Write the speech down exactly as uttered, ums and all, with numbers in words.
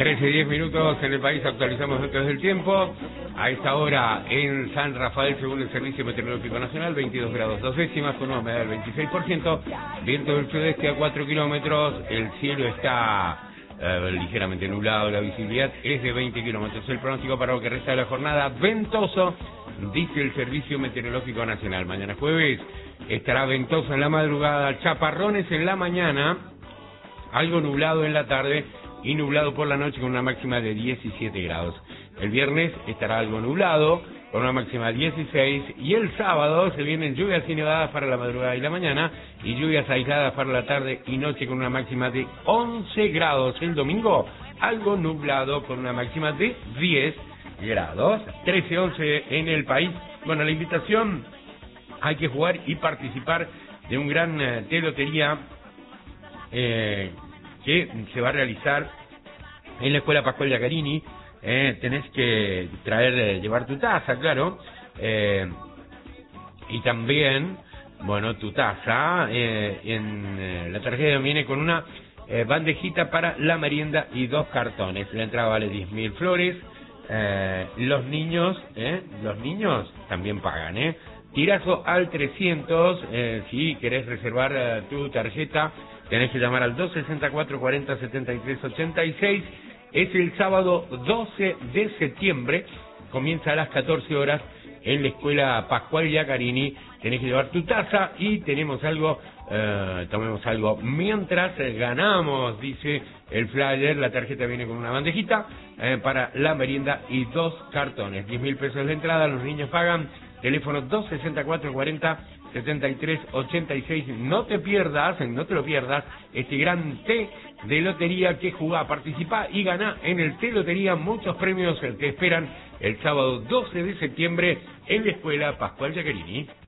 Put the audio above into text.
trece, diez minutos en el país, actualizamos datos del tiempo. A esta hora en San Rafael, según el Servicio Meteorológico Nacional, veintidós grados dos décimas, con una humedad del veintiséis por ciento, viento del sudeste a cuatro kilómetros, el cielo está eh, ligeramente nublado, la visibilidad es de veinte kilómetros. El pronóstico para lo que resta de la jornada, ventoso, dice el Servicio Meteorológico Nacional. Mañana jueves estará ventoso en la madrugada, chaparrones en la mañana, algo nublado en la tarde y nublado por la noche con una máxima de diecisiete grados. El viernes estará algo nublado con una máxima de dieciséis y el sábado se vienen lluvias y nevadas para la madrugada y la mañana y lluvias aisladas para la tarde y noche con una máxima de once grados. El domingo algo nublado con una máxima de diez grados. trece once en el país. Bueno, la invitación, hay que jugar y participar de un gran eh, telotería eh, que se va a realizar en la Escuela Pascual Giacarini. Eh, tenés que traer, eh, llevar tu taza, claro, eh, y también, bueno, tu taza, eh, en eh, la tarjeta viene con una eh, bandejita para la merienda y dos cartones. La entrada vale diez mil flores. Eh, los niños, eh, los niños también pagan, eh. Tirazo al trescientos, eh, si querés reservar eh, tu tarjeta, tenés que llamar al dos sesenta y cuatro, cuarenta, setenta y tres, ochenta y seis. Es el sábado doce de septiembre, comienza a las catorce horas en la Escuela Pascual Giacarini. Tenés que llevar tu taza y tenemos algo, eh, tomemos algo mientras ganamos, dice el flyer. La tarjeta viene con una bandejita eh, para la merienda y dos cartones. diez mil pesos de entrada, los niños pagan. Teléfono dos sesenta y cuatro, cuarenta, setenta y tres, ochenta y seis. No te pierdas, no te lo pierdas, este gran té de lotería que jugá, participá y ganá en el té lotería. Muchos premios te esperan el sábado doce de septiembre en la Escuela Pascual Giacarini.